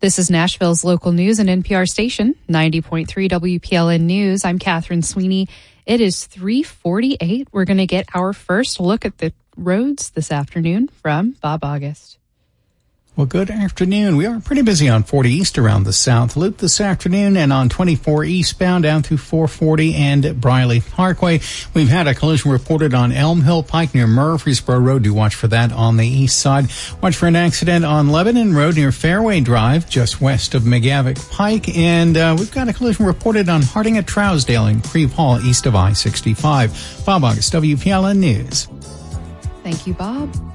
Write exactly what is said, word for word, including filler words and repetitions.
This is Nashville's local news and N P R station, ninety point three W P L N News. I'm Catherine Sweeney. It is three forty-eight. We're going to get our first look at the roads this afternoon from Bob August. Well, good afternoon. We are pretty busy on forty East around the South Loop this afternoon, and on twenty-four eastbound down through four forty and Briley Parkway. We've had a collision reported on Elm Hill Pike near Murfreesboro Road. Do watch for that on the east side. Watch for an accident on Lebanon Road near Fairway Drive, just west of McGavick Pike. And uh, we've got a collision reported on Harding at Trousdale in Creve Hall, east of I sixty-five. Bob August, W P L N News. Thank you, Bob.